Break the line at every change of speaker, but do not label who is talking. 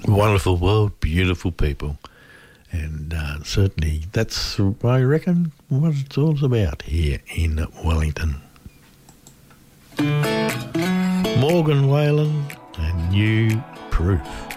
Wonderful world, beautiful people. And certainly that's, I reckon, what it's all about here in Wellington. Morgan Whalen and New Proof.